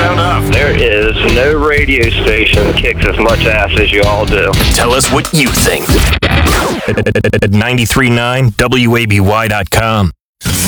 sound off. There is no radio station that kicks as much ass as you all do. Tell us what you think at 93.9WABY.com.